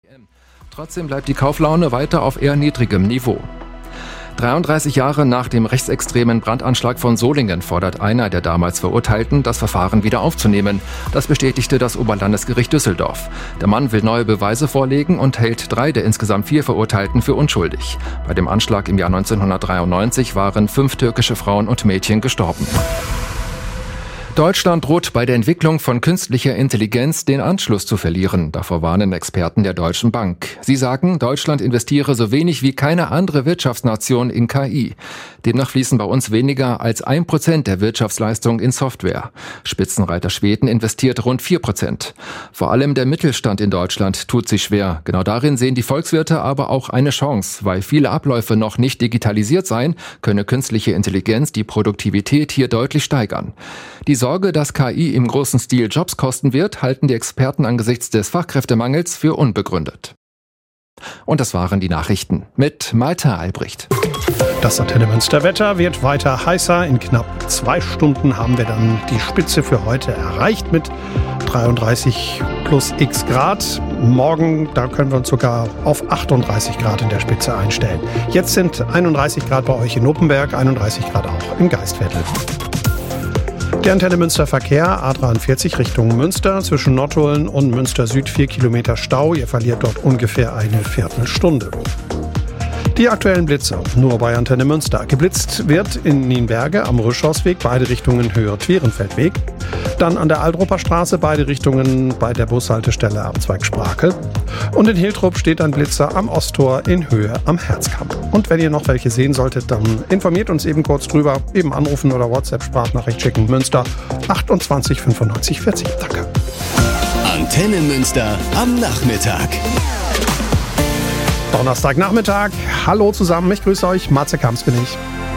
Trotzdem bleibt die Kauflaune weiter auf eher niedrigem Niveau. 33 Jahre nach dem rechtsextremen Brandanschlag von Solingen fordert einer der damals Verurteilten, das Verfahren wieder aufzunehmen. Das bestätigte das Oberlandesgericht Düsseldorf. Der Mann will neue Beweise vorlegen und hält 3 der insgesamt 4 Verurteilten für unschuldig. Bei dem Anschlag im Jahr 1993 waren 5 türkische Frauen und Mädchen gestorben. Deutschland droht bei der Entwicklung von künstlicher Intelligenz den Anschluss zu verlieren. Davor warnen Experten der Deutschen Bank. Sie sagen, Deutschland investiere so wenig wie keine andere Wirtschaftsnation in KI. Demnach fließen bei uns weniger als 1% der Wirtschaftsleistung in Software. Spitzenreiter Schweden investiert rund 4%. Vor allem der Mittelstand in Deutschland tut sich schwer. Genau darin sehen die Volkswirte aber auch eine Chance. Weil viele Abläufe noch nicht digitalisiert seien, könne künstliche Intelligenz die Produktivität hier deutlich steigern. Die Sorge, dass KI im großen Stil Jobs kosten wird, halten die Experten angesichts des Fachkräftemangels für unbegründet. Und das waren die Nachrichten mit Malte Albrecht. Das Antenne Münster Wetter wird weiter heißer. In knapp 2 Stunden haben wir dann die Spitze für heute erreicht mit 33 plus x Grad. Morgen, da können wir uns sogar auf 38 Grad in der Spitze einstellen. Jetzt sind 31 Grad bei euch in Noppenberg, 31 Grad auch im Geistviertel. Der Antenne Münster Verkehr, A43 Richtung Münster, zwischen Nottuln und Münster Süd 4 Kilometer Stau. Ihr verliert dort ungefähr eine Viertelstunde. Die aktuellen Blitze nur bei Antenne Münster. Geblitzt wird in Nienberge am Rüschhausweg, beide Richtungen Höhe-Twerenfeldweg. Dann an der Aldroper Straße, beide Richtungen bei der Bushaltestelle am Zweig Sprakel. Und in Hiltrup steht ein Blitzer am Osttor in Höhe am Herzkamp. Und wenn ihr noch welche sehen solltet, dann informiert uns eben kurz drüber. Eben anrufen oder WhatsApp-Sprachnachricht schicken. Münster 28 95 40. Danke. Antenne Münster am Nachmittag. Donnerstagnachmittag. Hallo zusammen, ich grüße euch. Matze Kamps bin ich.